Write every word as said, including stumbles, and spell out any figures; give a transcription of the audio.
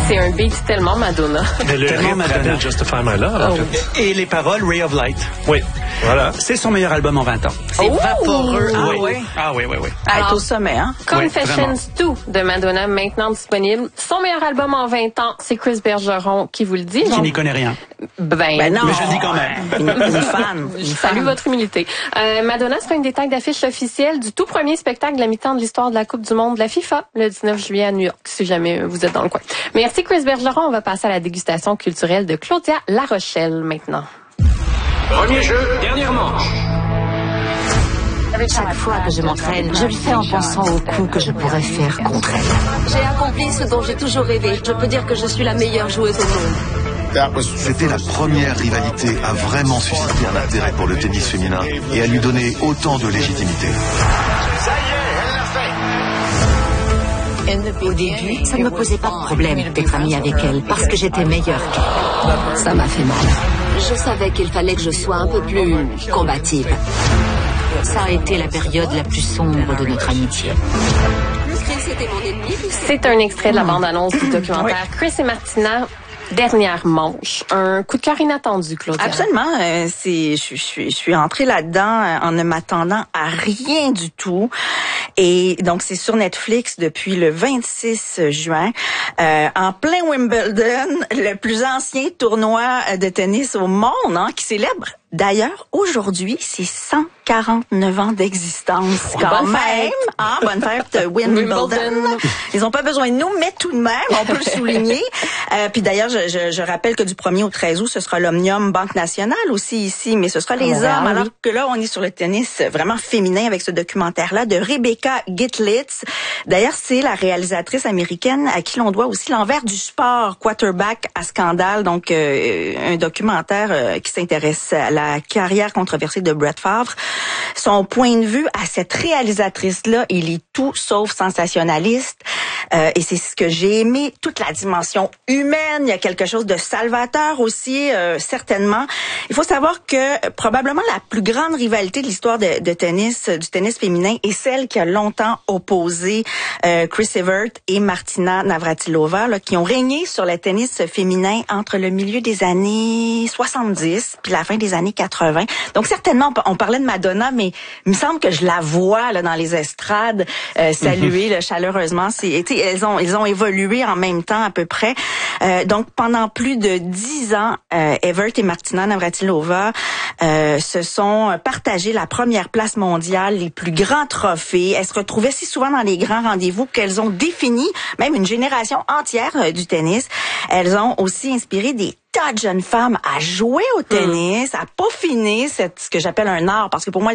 C'est un beat tellement Madonna. Mais le Tellement rythme Madonna. rappelle Justify My Love, en Oh. fait. Et les paroles, Ray of Light. Oui, voilà. C'est son meilleur album en vingt ans. C'est Oh! vaporeux. Ah Oui. ouais. Ah oui, oui, oui. Elle est au sommet, hein? Confessions Ouais, deux de Madonna, maintenant disponible. Son meilleur album en vingt ans, c'est Chris Bergeron qui vous le dit. Qui Donc, n'y connaît rien. ben, Ben non. Mais je le dis quand même. Une, une fan. Je Une salue fan. votre humilité. Euh, Madonna sera une des têtes d'affiche officielle du tout premier spectacle de la mi-temps de l'histoire de la Coupe du Monde de la FIFA, le dix-neuf juillet à New York, si jamais vous êtes dans le coin. Merci Chris Bergeron. On va passer à la dégustation culturelle de Claudia La Rochelle maintenant. Premier jeu, dernière manche. Chaque fois que je m'entraîne, je le fais en pensant au coup que je pourrais faire contre elle. J'ai accompli ce dont j'ai toujours rêvé. Je peux dire que je suis la meilleure joueuse au monde. C'était la première rivalité à vraiment susciter un intérêt pour le tennis féminin et à lui donner autant de légitimité. Au début, ça ne me posait pas de problème d'être amie avec elle parce que j'étais meilleure qu'elle. Ça m'a fait mal. Je savais qu'il fallait que je sois un peu plus combative. Ça a été la période la plus sombre de notre amitié. Chris était mon ennemi. C'est un extrait de la bande-annonce du documentaire Chris et Martina. Dernière manche. Un coup de cœur inattendu, Claudia. Absolument. Euh, c'est, je, je, suis- je suis entrée là-dedans euh, en ne m'attendant à rien du tout. Et donc, c'est sur Netflix depuis le vingt-six juin. Euh, en plein Wimbledon, le plus ancien tournoi de tennis au monde, hein, qui célèbre d'ailleurs aujourd'hui ses cent quarante-neuf ans d'existence. Quand Bonne même. fête. Ah, bonne fête, Wimbledon. Wimbledon. Ils ont pas besoin de nous, mais tout de même, on peut le souligner. Euh, puis d'ailleurs, je, je, je rappelle que du premier au treize août, ce sera l'Omnium Banque Nationale aussi ici, mais ce sera les Montréal, hommes. Alors oui. que là, on est sur le tennis vraiment féminin avec ce documentaire-là de Rebecca Gitlitz. D'ailleurs, c'est la réalisatrice américaine à qui l'on doit aussi l'envers du sport, quarterback à scandale. Donc, euh, un documentaire euh, qui s'intéresse à la carrière controversée de Brett Favre. Son point de vue à cette réalisatrice-là, il est tout sauf sensationnaliste. Euh, et c'est ce que j'ai aimé, toute la dimension humaine. Il y a quelque chose de salvateur aussi, euh, certainement. Il faut savoir que probablement la plus grande rivalité de l'histoire de, de tennis, du tennis féminin, est celle qui a longtemps opposé euh, Chris Evert et Martina Navratilova, là, qui ont régné sur le tennis féminin entre le milieu des années soixante-dix puis la fin des années quatre-vingts. Donc certainement, on parlait de Madonna, mais il me semble que je la vois là dans les estrades euh, saluer là, chaleureusement. C'est, tu sais, elles ont, elles ont évolué en même temps à peu près. Euh, donc pendant plus de dix ans, euh, Evert et Martina Navratilova euh, se sont partagé la première place mondiale, les plus grands trophées. Elles se retrouvaient si souvent dans les grands rendez-vous qu'elles ont défini même une génération entière euh, du tennis. Elles ont aussi inspiré des tas de jeunes femmes à jouer au tennis, à peaufiner cette, ce que j'appelle un art, parce que pour moi,